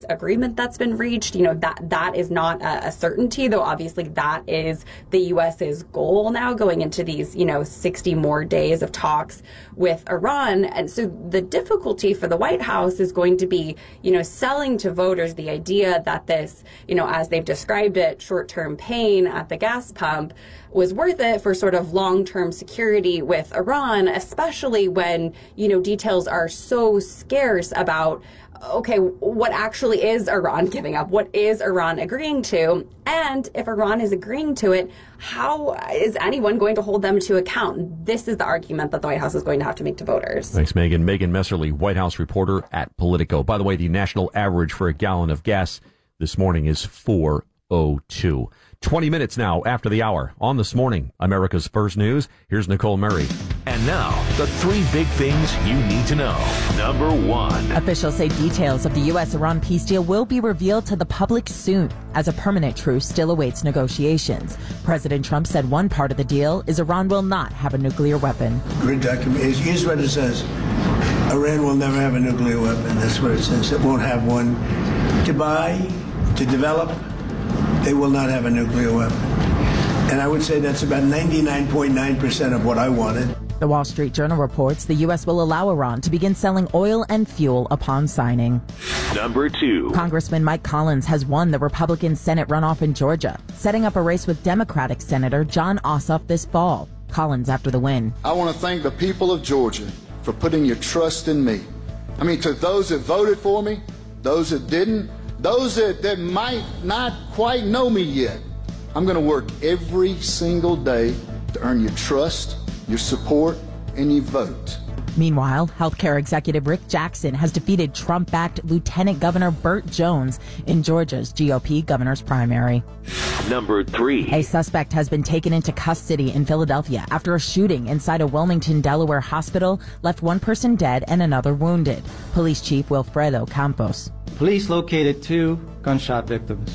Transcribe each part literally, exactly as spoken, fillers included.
agreement that's been reached. You know, that that is not a, a certainty, though obviously that is the US's goal now going into these, you know, sixty more days of talks with Iran. And so the difficulty for the White House is going to be, you know, selling to voters the idea that this, you know, as they've described it, short-term pain at the gas pump was worth it for sort of long-term security with Iran, especially when, you know, details are so scarce about, okay, what actually is Iran giving up? What is Iran agreeing to? And if Iran is agreeing to it, how is anyone going to hold them to account? This is the argument that the White House is going to have to make to voters. Thanks, Megan. Megan Messerly, White House reporter at Politico. By the way, the national average for a gallon of gas this morning is four oh two. twenty minutes now after the hour. On This Morning, America's First News, here's Nicole Murray. And now, the three big things you need to know. Number one. Officials say details of the U S Iran peace deal will be revealed to the public soon, as a permanent truce still awaits negotiations. President Trump said one part of the deal is Iran will not have a nuclear weapon. Grid document, here's what it says. Iran will never have a nuclear weapon. That's what it says. It won't have one to buy, to develop. They will not have a nuclear weapon. And I would say that's about ninety-nine point nine percent of what I wanted. The Wall Street Journal reports the U S will allow Iran to begin selling oil and fuel upon signing. Number two. Congressman Mike Collins has won the Republican Senate runoff in Georgia, setting up a race with Democratic Senator Jon Ossoff this fall. Collins after the win. I want to thank the people of Georgia for putting your trust in me. I mean, to those that voted for me, those that didn't, those that, that might not quite know me yet, I'm going to work every single day to earn your trust, your support, and your vote. Meanwhile, healthcare executive Rick Jackson has defeated Trump-backed Lieutenant Governor Burt Jones in Georgia's G O P governor's primary. Number three. A suspect has been taken into custody in Philadelphia after a shooting inside a Wilmington, Delaware hospital left one person dead and another wounded. Police Chief Wilfredo Campos. Police located two gunshot victims.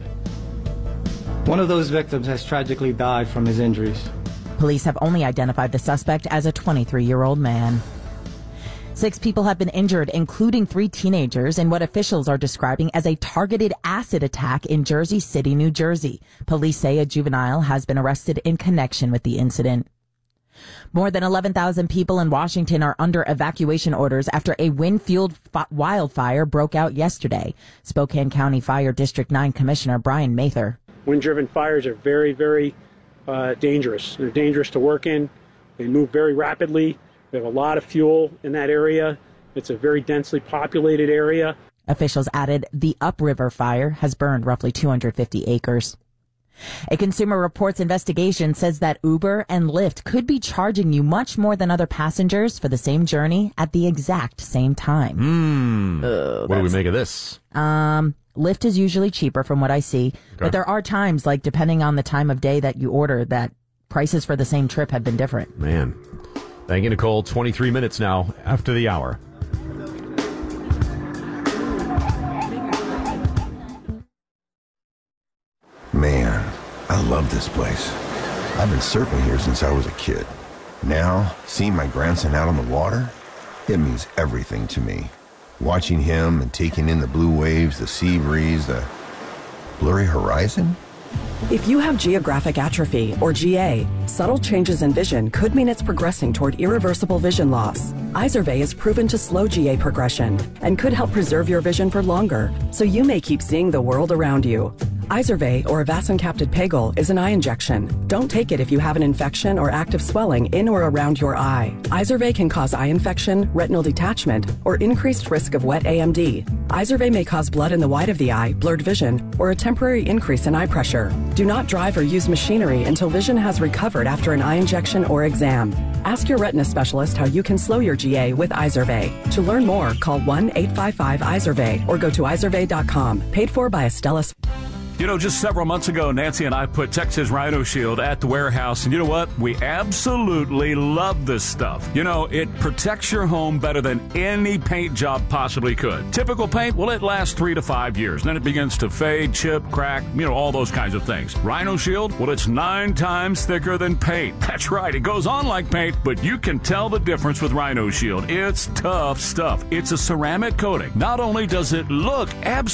One of those victims has tragically died from his injuries. Police have only identified the suspect as a twenty-three-year-old man. Six people have been injured, including three teenagers, in what officials are describing as a targeted acid attack in Jersey City, New Jersey. Police say a juvenile has been arrested in connection with the incident. More than eleven thousand people in Washington are under evacuation orders after a wind-fueled f- wildfire broke out yesterday. Spokane County Fire District nine Commissioner Brian Mather. Wind-driven fires are very, very uh, dangerous. They're dangerous to work in. They move very rapidly. We have a lot of fuel in that area. It's a very densely populated area. Officials added the upriver fire has burned roughly two hundred fifty acres. A Consumer Reports investigation says that Uber and Lyft could be charging you much more than other passengers for the same journey at the exact same time. Hmm. Uh, what do we make of this? Um, Lyft is usually cheaper from what I see, okay. But there are times, like depending on the time of day that you order, that prices for the same trip have been different. Man. Thank you, Nicole. twenty-three minutes now after the hour. Man, I love this place. I've been surfing here since I was a kid. Now, seeing my grandson out on the water, it means everything to me. Watching him and taking in the blue waves, the sea breeze, the blurry horizon. If you have geographic atrophy, or G A, subtle changes in vision could mean it's progressing toward irreversible vision loss. Izervay is proven to slow G A progression and could help preserve your vision for longer, so you may keep seeing the world around you. Izervay, or avacincaptad pegol, is an eye injection. Don't take it if you have an infection or active swelling in or around your eye. Izervay can cause eye infection, retinal detachment, or increased risk of wet A M D. Izervay may cause blood in the white of the eye, blurred vision, or a temporary increase in eye pressure. Do not drive or use machinery until vision has recovered after an eye injection or exam. Ask your retina specialist how you can slow your G A with Izervay. To learn more, call one eight five five Izervay or go to izervay dot com. Paid for by Astellas. You know, just several months ago, Nancy and I put Texas Rhino Shield at the warehouse, and you know what? We absolutely love this stuff. You know, it protects your home better than any paint job possibly could. Typical paint, well, it lasts three to five years. Then it begins to fade, chip, crack, you know, all those kinds of things. Rhino Shield, well, it's nine times thicker than paint. That's right, it goes on like paint, but you can tell the difference with Rhino Shield. It's tough stuff. It's a ceramic coating. Not only does it look absolutely